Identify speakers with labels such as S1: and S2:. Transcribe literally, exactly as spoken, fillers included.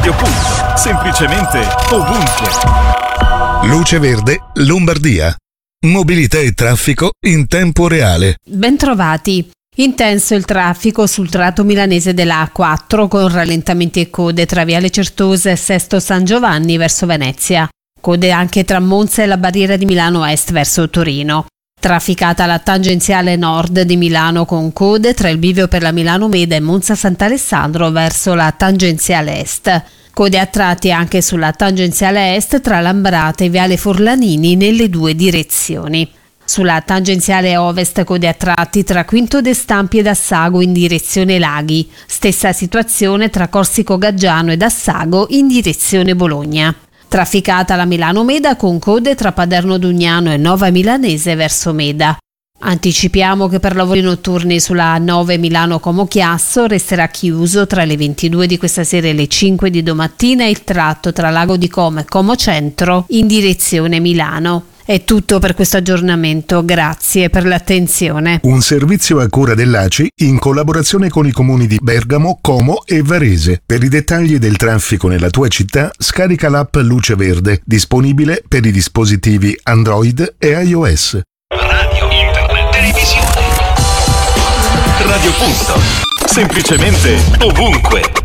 S1: Radio Punto, semplicemente ovunque.
S2: Luce Verde, Lombardia. Mobilità e traffico in tempo reale.
S3: Bentrovati. Intenso il traffico sul tratto milanese della A quattro con rallentamenti e code tra Viale Certosa e Sesto San Giovanni verso Venezia. Code anche tra Monza e la barriera di Milano Est verso Torino. Trafficata la tangenziale nord di Milano con code tra il bivio per la Milano Meda e Monza Sant'Alessandro verso la tangenziale est. Code a tratti anche sulla tangenziale est tra Lambrate e Viale Forlanini nelle due direzioni. Sulla tangenziale ovest code a tratti tra Quinto de Stampi ed Assago in direzione Laghi. Stessa situazione tra Corsico Gaggiano ed Assago in direzione Bologna. Trafficata la Milano Meda con code tra Paderno Dugnano e Nova Milanese verso Meda. Anticipiamo che per lavori notturni sulla A nove Milano Como Chiasso resterà chiuso tra le ventidue di questa sera e le cinque di domattina il tratto tra Lago di Como e Como Centro in direzione Milano. È tutto per questo aggiornamento, grazie per l'attenzione.
S2: Un servizio a cura dell'A C I in collaborazione con i comuni di Bergamo, Como e Varese. Per i dettagli del traffico nella tua città, scarica l'app Luce Verde, disponibile per i dispositivi Android e iOS.
S1: Radio, internet, televisione. Radio Punto, semplicemente ovunque.